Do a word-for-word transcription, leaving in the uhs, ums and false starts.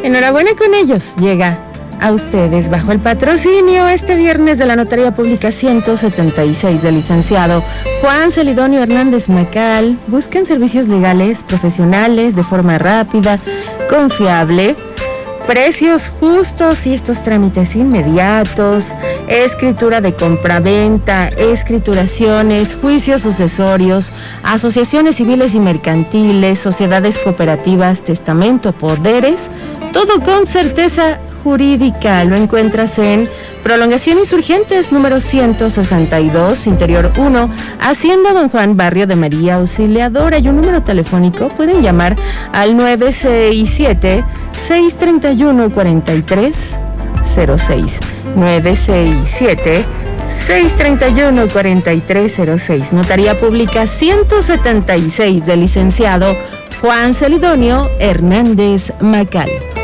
Enhorabuena con ellos. Llega a ustedes bajo el patrocinio este viernes de la Notaría Pública ciento setenta y seis del licenciado Juan Celidonio Hernández Macal. Buscan servicios legales profesionales de forma rápida, confiable, precios justos y estos trámites inmediatos, escritura de compraventa, escrituraciones, juicios sucesorios, asociaciones civiles y mercantiles, sociedades cooperativas, testamento, poderes, todo con certeza jurídica. Lo encuentras en Prolongación Insurgentes número ciento sesenta y dos, Interior uno, Hacienda Don Juan, Barrio de María Auxiliadora. Y un número telefónico, pueden llamar al nueve seis siete, seis tres uno, cuatro tres cero seis, nueve seis siete, seis tres uno, cuatro tres cero seis. Notaría Pública ciento setenta y seis del licenciado Juan Celidonio Hernández Macal.